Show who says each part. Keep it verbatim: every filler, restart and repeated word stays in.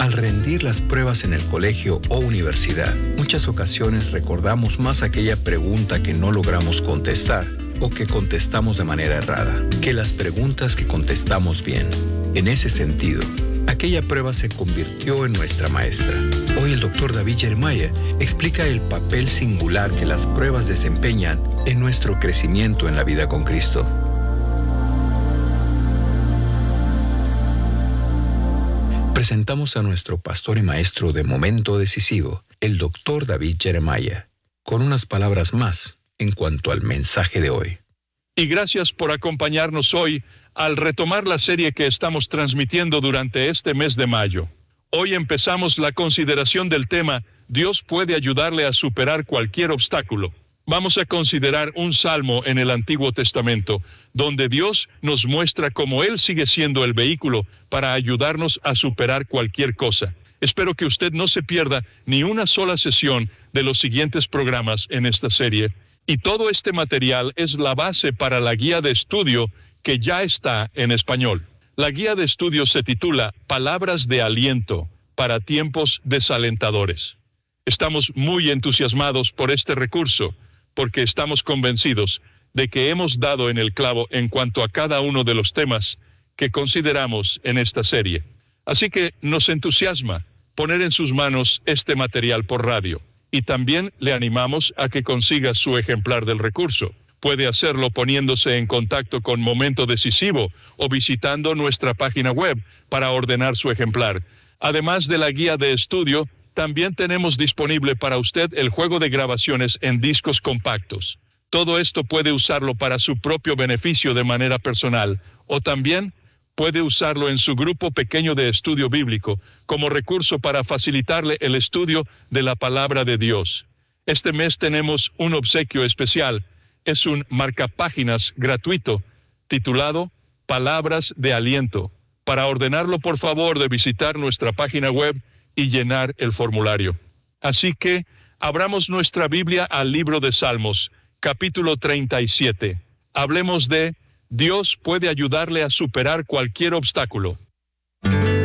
Speaker 1: Al rendir las pruebas en el colegio o universidad, muchas ocasiones recordamos más aquella pregunta que no logramos contestar o que contestamos de manera errada, que las preguntas que contestamos bien. En ese sentido, aquella prueba se convirtió en nuestra maestra. Hoy el doctor David Jeremiah explica el papel singular que las pruebas desempeñan en nuestro crecimiento en la vida con Cristo. Presentamos a nuestro pastor y maestro de momento decisivo, el doctor David Jeremiah, con unas palabras más en cuanto al mensaje de hoy.
Speaker 2: Y gracias por acompañarnos hoy al retomar la serie que estamos transmitiendo durante este mes de mayo. Hoy empezamos la consideración del tema Dios puede ayudarle a superar cualquier obstáculo. Vamos a considerar un salmo en el Antiguo Testamento, donde Dios nos muestra cómo Él sigue siendo el vehículo para ayudarnos a superar cualquier cosa. Espero que usted no se pierda ni una sola sesión de los siguientes programas en esta serie. Y todo este material es la base para la guía de estudio que ya está en español. La guía de estudio se titula Palabras de Aliento para tiempos desalentadores. Estamos muy entusiasmados por este recurso, porque estamos convencidos de que hemos dado en el clavo en cuanto a cada uno de los temas que consideramos en esta serie. Así que nos entusiasma poner en sus manos este material por radio. Y también le animamos a que consiga su ejemplar del recurso. Puede hacerlo poniéndose en contacto con Momento Decisivo o visitando nuestra página web para ordenar su ejemplar. Además de la guía de estudio, también tenemos disponible para usted el juego de grabaciones en discos compactos. Todo esto puede usarlo para su propio beneficio de manera personal, o también puede usarlo en su grupo pequeño de estudio bíblico como recurso para facilitarle el estudio de la palabra de Dios. Este mes tenemos un obsequio especial. Es un marcapáginas gratuito titulado Palabras de Aliento. Para ordenarlo, por favor, de visitar nuestra página web y llenar el formulario. Así que abramos nuestra Biblia al libro de Salmos, capítulo treinta y siete. Hablemos de Dios puede ayudarle a superar cualquier obstáculo.